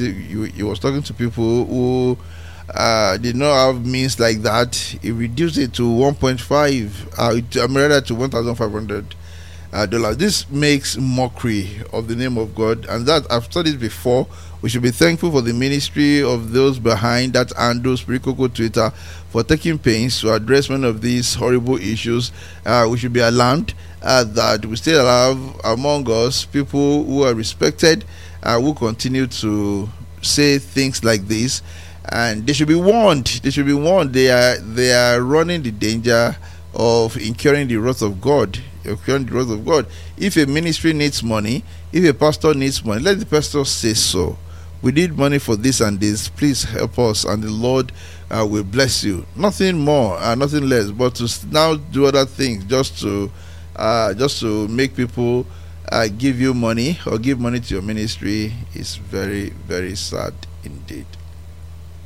he was talking to people who did not have means like that. He reduced it to 1.5, rather to $1,500. This makes mockery of the name of God, and that I've said it before. We should be thankful for the ministry of those behind that handle Spirit Cocoa Twitter for taking pains to address one of these horrible issues. We should be alarmed that we still have among us people who are respected, who continue to say things like this, and they should be warned. They should be warned. They are running the danger of incurring the wrath of God. If a ministry needs money, if a pastor needs money, let the pastor say so. We need money for this and this. Please help us, and the Lord will bless you. Nothing more, nothing less. But to now do other things just to make people give you money or give money to your ministry is very, very sad indeed.